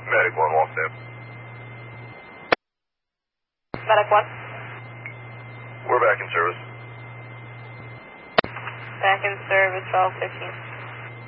Medic 1, Waltham. Medic 1. We're back in service. Back in service, 12:15.